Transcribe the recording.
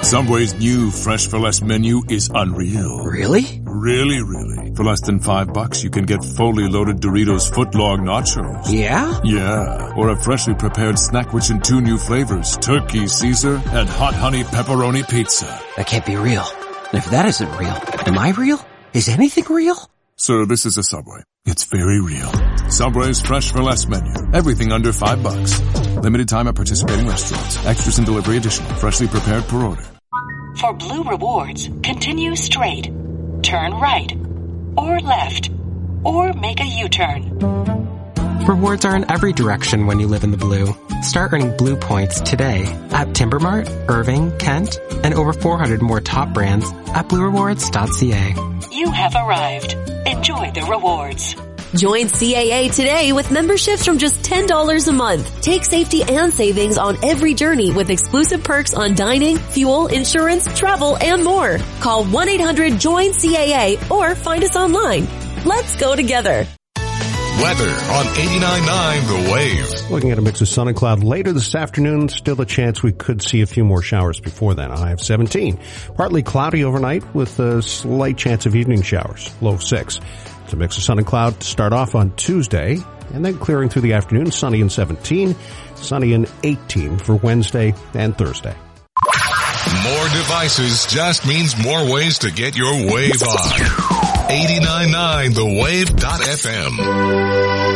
Subway's new Fresh for Less menu is unreal. Really? Really, really. For less than $5, you can get fully loaded Doritos footlong nachos. Yeah? Yeah. Or a freshly prepared Snackwich in 2 new flavors, Turkey Caesar and Hot Honey Pepperoni Pizza. That can't be real. If that isn't real, am I real? Is anything real? Sir, this is a Subway. It's very real. Subway's Fresh for Less menu. Everything under $5. Limited time at participating restaurants. Extras and delivery additional. Freshly prepared per order. For Blue Rewards, continue straight, turn right, or left, or make a U-turn. Rewards are in every direction when you live in the Blue. Start earning Blue points today at Timbermart, Irving, Kent, and over 400 more top brands at bluerewards.ca. You have arrived. Enjoy the rewards. Join CAA today with memberships from just $10 a month. Take safety and savings on every journey with exclusive perks on dining, fuel, insurance, travel, and more. Call 1-800-JOIN-CAA or find us online. Let's go together. Weather on 89.9 The Wave. Looking at a mix of sun and cloud later this afternoon, still a chance we could see a few more showers before then. A high of 17. Partly cloudy overnight with a slight chance of evening showers. Low of 6. It's a mix of sun and cloud to start off on Tuesday, and then clearing through the afternoon, sunny and 17, sunny and 18 for Wednesday and Thursday. More devices just means more ways to get your wave on. 89.9 TheWave.fm.